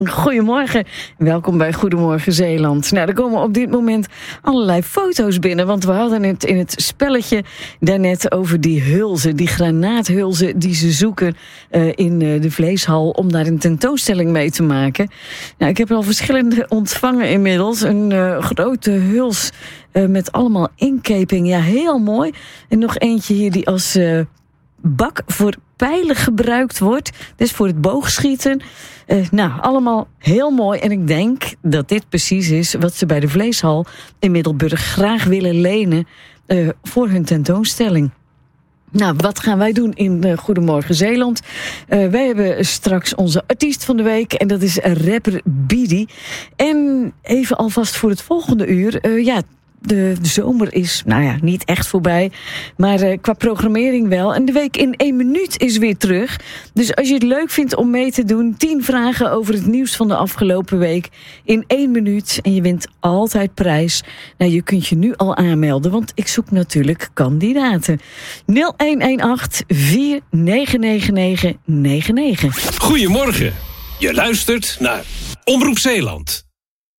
Goedemorgen, welkom bij Goedemorgen Zeeland. Nou, er komen op dit moment allerlei foto's binnen, want we hadden het in het spelletje daarnet over die hulzen, die granaathulzen die ze zoeken in de vleeshal om daar een tentoonstelling mee te maken. Nou, ik heb er al verschillende ontvangen inmiddels. Een grote huls met allemaal inkeping, ja, heel mooi. En nog eentje hier die als bak voor pijlen gebruikt wordt. Dus voor het boogschieten. Allemaal heel mooi. En ik denk dat dit precies is wat ze bij de Vleeshal in Middelburg graag willen lenen voor hun tentoonstelling. Nou, wat gaan wij doen in Goedemorgen Zeeland? Wij hebben straks onze artiest van de week. En dat is rapper Bidi. En even alvast voor het volgende uur. De zomer is, niet echt voorbij. Maar qua programmering wel. En de week in 1 minuut is weer terug. Dus als je het leuk vindt om mee te doen, 10 vragen over het nieuws van de afgelopen week in 1 minuut. En je wint altijd prijs. Nou, je kunt je nu al aanmelden, want ik zoek natuurlijk kandidaten. 0118 499999. Goedemorgen. Je luistert naar Omroep Zeeland.